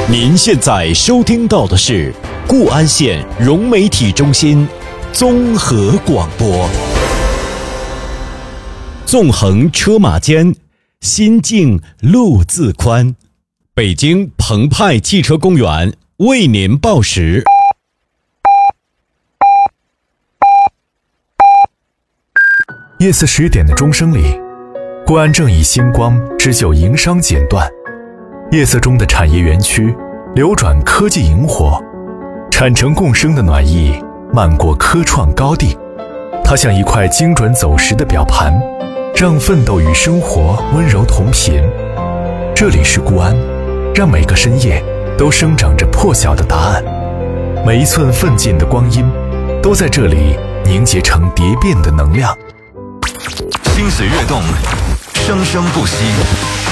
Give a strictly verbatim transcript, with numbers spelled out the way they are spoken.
您现在收听到的是固安县融媒体中心综合广播。纵横车马间，心静路自宽。北京澎湃汽车公园为您报时。 夜色十点的钟声里，固安正以星光织就营商剪断。夜色中的产业园区流转科技萤火，产城共生的暖意漫过科创高地。它像一块精准走时的表盘，让奋斗与生活温柔同频。这里是固安，让每个深夜都生长着破晓的答案。每一寸奋进的光阴都在这里凝结成蝶变的能量。 心随跃动，生生不息。